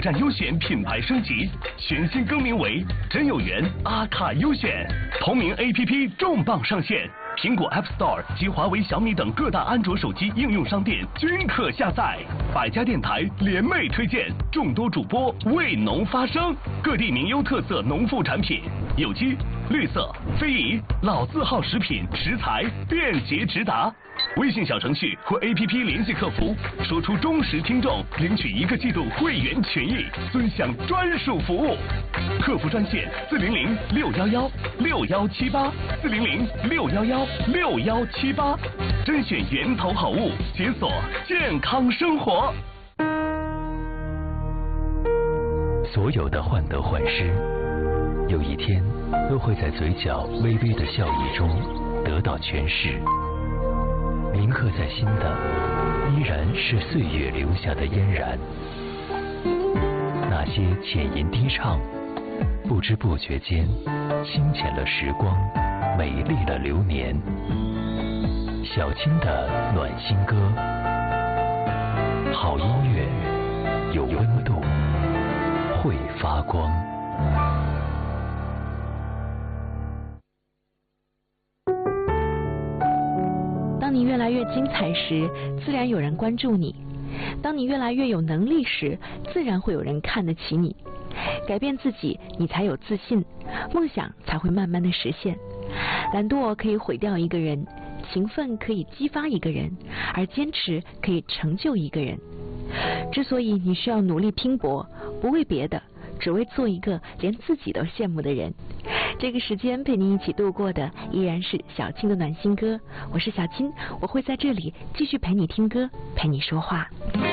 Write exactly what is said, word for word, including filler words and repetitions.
站优选品牌升级，全新更名为真有缘阿卡优选，同名 A P P 重磅上线，苹果 App Store 及华为、小米等各大安卓手机应用商店均可下载。百家电台联袂推荐，众多主播为农发声，各地名优特色农副产品，有机、绿色、非遗、老字号食品食材便捷直达。微信小程序或 A P P 联系客服，说出忠实听众，领取一个季度会员权益，尊享专属服务。客服专线四零零六幺幺六幺七八四零零六幺幺六幺七八，甄选源头好物，解锁健康生活。 所有的患得患失，有一天都会在嘴角微微的笑意中得到诠释。铭刻在心的，依然是岁月留下的嫣然。那些浅吟低唱，不知不觉间，清浅了时光，美丽了流年。小青的暖心歌，好音乐，有温度，会发光。 当你越来越精彩时，自然有人关注你；当你越来越有能力时，自然会有人看得起你。改变自己，你才有自信，梦想才会慢慢的实现。懒惰可以毁掉一个人，勤奋可以激发一个人，而坚持可以成就一个人。之所以你需要努力拼搏，不为别的，只为做一个连自己都羡慕的人。这个时间陪你一起度过的依然是小青的暖心歌，我是小青，我会在这里继续陪你听歌，陪你说话。